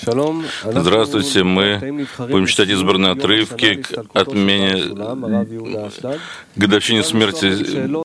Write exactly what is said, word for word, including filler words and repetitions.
Здравствуйте, мы будем читать избранные отрывки к отмене годовщине смерти